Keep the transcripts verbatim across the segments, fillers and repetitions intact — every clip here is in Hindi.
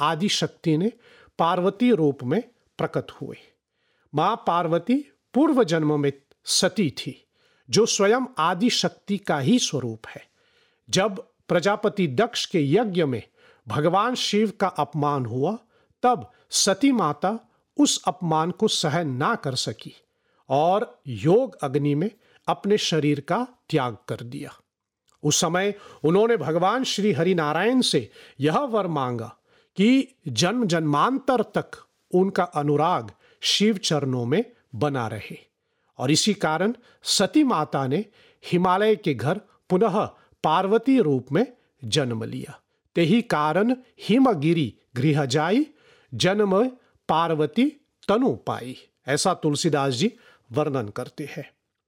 आदि शक्ति ने पार्वती रूप में प्रकट हुए। मां पार्वती पूर्व जन्म में सती थी, जो स्वयं आदि शक्ति का ही स्वरूप है। जब प्रजापति दक्ष के यज्ञ में भगवान शिव का अपमान हुआ, तब सती माता उस अपमान को सहन ना कर सकी और योग अग्नि में अपने शरीर का त्याग कर दिया। उस समय उन्होंने भगवान श्री हरिनारायण से यह वर मांगा कि जन्म जन्मांतर तक उनका अनुराग शिव चरणों में बना रहे, और इसी कारण सती माता ने हिमालय के घर पुनः पार्वती रूप में जन्म लिया। तेहि कारण हिमगिरि गृह जाई, जन्म पार्वती तनु पाई। ऐसा तुलसीदास जी वर्णन करते हैं।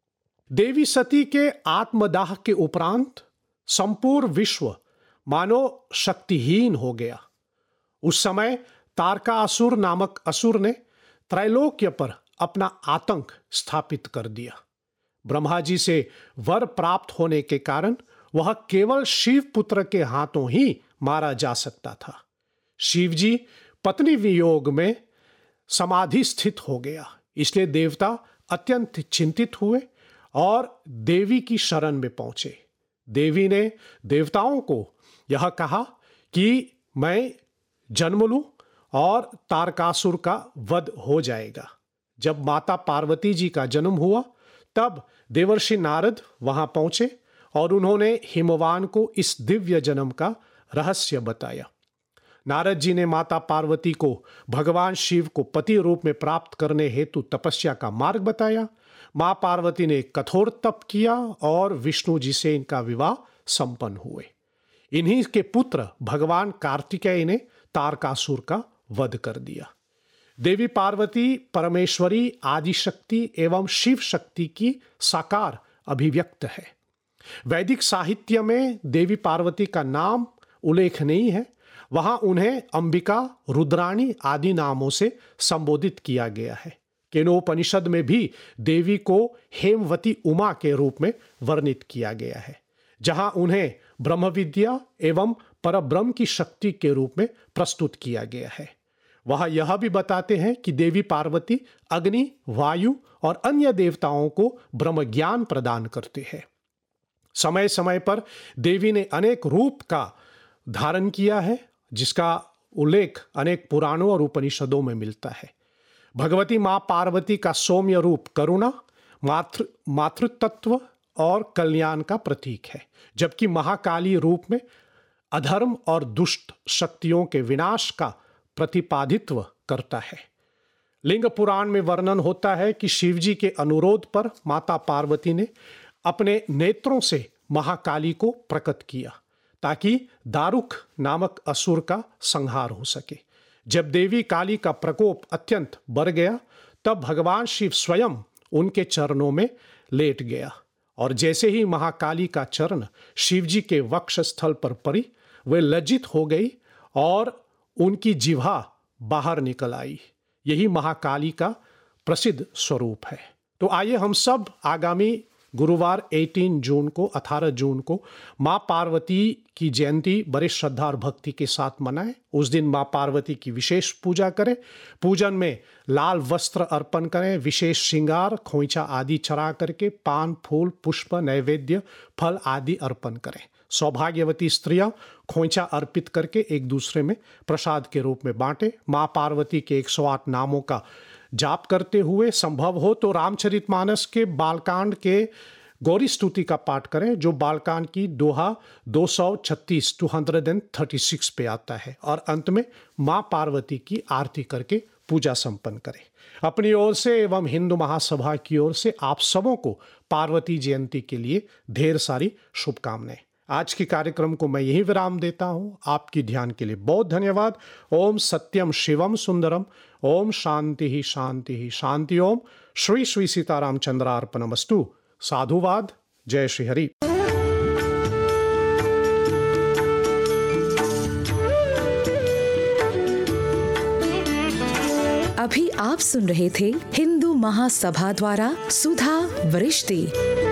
देवी सती के आत्मदाह के उपरांत संपूर्ण विश्व मानो शक्तिहीन हो गया। उस समय तारकासुर नामक असुर ने त्रैलोक्य पर अपना आतंक स्थापित कर दिया। ब्रह्मा जी से वर प्राप्त होने के कारण वह केवल शिव पुत्र के हाथों ही मारा जा सकता था। शिव जी पत्नी वियोग में समाधि स्थित हो गया, इसलिए देवता अत्यंत चिंतित हुए और देवी की शरण में पहुंचे। देवी ने देवताओं को यह कहा कि मैं जन्म लूं और तारकासुर का वध हो जाएगा। जब माता पार्वती जी का जन्म हुआ, तब देवर्षि नारद वहां पहुंचे और उन्होंने हिमवान को इस दिव्य जन्म का रहस्य बताया। नारद जी ने माता पार्वती को भगवान शिव को पति रूप में प्राप्त करने हेतु तपस्या का मार्ग बताया। मां पार्वती ने कठोर तप किया और विष्णु जी से इनका विवाह संपन्न हुए। इन्हीं के पुत्र भगवान कार्तिकेय ने तारकासुर का वध कर दिया। देवी पार्वती परमेश्वरी आदिशक्ति एवं शिव शक्ति की साकार अभिव्यक्त है। वैदिक साहित्य में देवी पार्वती का नाम उल्लेख नहीं है। वहां उन्हें अंबिका, रुद्राणी आदि नामों से संबोधित किया गया है। केनोपनिषद में भी देवी को हेमवती उमा के रूप में वर्णित किया गया है, जहां उन्हें ब्रह्म विद्या एवं परब्रह्म की शक्ति के रूप में प्रस्तुत किया गया है। वह यह भी बताते हैं कि देवी पार्वती अग्नि, वायु और अन्य देवताओं को ब्रह्म ज्ञान प्रदान करते हैं। समय समय पर देवी ने अनेक रूप का धारण किया है, जिसका उल्लेख अनेक पुराणों और उपनिषदों में मिलता है। भगवती मां पार्वती का सौम्य रूप करुणा, मातृ मातृत्व और कल्याण का प्रतीक है, जबकि महाकाली रूप में अधर्म और दुष्ट शक्तियों के विनाश का प्रतिपादित्व करता है। लिंग पुराण में वर्णन होता है कि शिवजी के अनुरोध पर माता पार्वती ने अपने नेत्रों से महाकाली को प्रकट किया, ताकि दारुक नामक असुर का संहार हो सके। जब देवी काली का प्रकोप अत्यंत बढ़ गया, तब भगवान शिव स्वयं उनके चरणों में लेट गया, और जैसे ही महाकाली का चरण शिवजी के वक्ष स्थल पर पड़ी, वे लज्जित हो गई और उनकी जिह्वा बाहर निकल आई। यही महाकाली का प्रसिद्ध स्वरूप है। तो आइए हम सब आगामी गुरुवार अठारह जून को अठारह जून को मां पार्वती की जयंती बड़े श्रद्धा और भक्ति के साथ मनाएं। उस दिन मां पार्वती की विशेष पूजा करें। पूजन में लाल वस्त्र अर्पण करें, विशेष श्रृंगार, खोइचा आदि चढ़ा करके पान, फूल, पुष्प, नैवेद्य, फल आदि अर्पण करें। सौभाग्यवती स्त्रियां खोइचा अर्पित करके एक दूसरे में प्रसाद के रूप में बांटें। मां पार्वती के एक सौ आठ नामों का जाप करते हुए संभव हो तो रामचरितमानस के बालकांड के गौरी स्तुति का पाठ करें, जो बालकांड की दोहा दो सौ छत्तीस दो सौ छत्तीस पे आता है, और अंत में मां पार्वती की आरती करके पूजा संपन्न करें। अपनी ओर से एवं हिंदू महासभा की ओर से आप सबों को पार्वती जयंती के लिए ढेर सारी शुभकामनाएं। आज के कार्यक्रम को मैं यही विराम देता हूं। आपकी ध्यान के लिए बहुत धन्यवाद। ओम सत्यम शिवम सुंदरम। ओम शांति ही शांति ही शांति। ओम श्री श्री सीताराम चंद्रार्पणमस्तु। साधुवाद। जय श्री हरि। अभी आप सुन रहे थे हिंदू महासभा द्वारा सुधा वृष्टि।